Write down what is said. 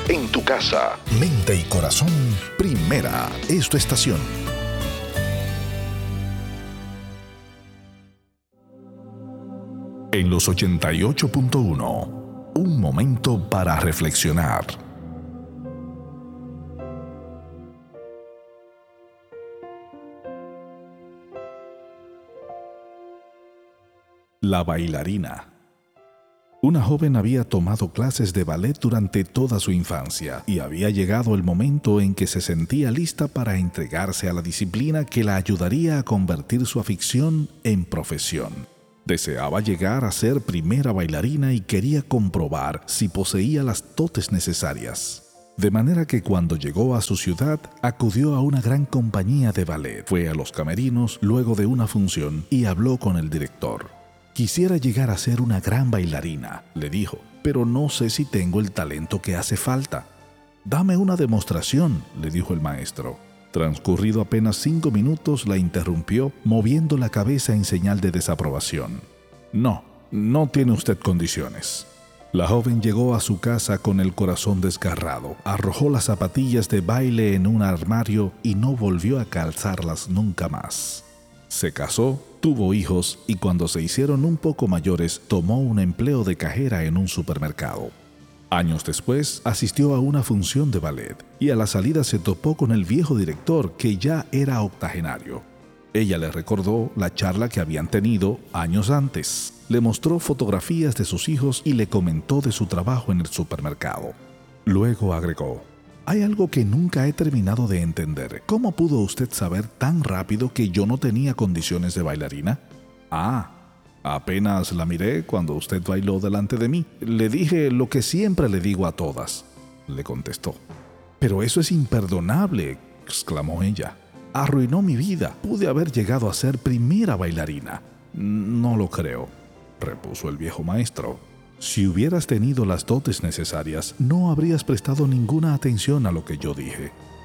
en tu casa. Mente y corazón, Primera es tu estación. En los 88.1, un momento para reflexionar. La bailarina. Una joven había tomado clases de ballet durante toda su infancia y había llegado el momento en que se sentía lista para entregarse a la disciplina que la ayudaría a convertir su afición en profesión. Deseaba llegar a ser primera bailarina y quería comprobar si poseía las dotes necesarias. De manera que cuando llegó a su ciudad, acudió a una gran compañía de ballet, fue a los camerinos luego de una función y habló con el director. «Quisiera llegar a ser una gran bailarina», le dijo, «pero no sé si tengo el talento que hace falta». «Dame una demostración», le dijo el maestro. Transcurrido apenas 5 minutos, la interrumpió, moviendo la cabeza en señal de desaprobación. «No tiene usted condiciones». La joven llegó a su casa con el corazón desgarrado, arrojó las zapatillas de baile en un armario y no volvió a calzarlas nunca más. Se casó, tuvo hijos y cuando se hicieron un poco mayores tomó un empleo de cajera en un supermercado. Años después asistió a una función de ballet y a la salida se topó con el viejo director que ya era octogenario. Ella le recordó la charla que habían tenido años antes. Le mostró fotografías de sus hijos y le comentó de su trabajo en el supermercado. Luego agregó: «Hay algo que nunca he terminado de entender. ¿Cómo pudo usted saber tan rápido que yo no tenía condiciones de bailarina?» Apenas la miré cuando usted bailó delante de mí. Le dije lo que siempre le digo a todas», le contestó. «Pero eso es imperdonable», exclamó ella. «Arruinó mi vida. Pude haber llegado a ser primera bailarina». «No lo creo», repuso el viejo maestro. «Si hubieras tenido las dotes necesarias, no habrías prestado ninguna atención a lo que yo dije.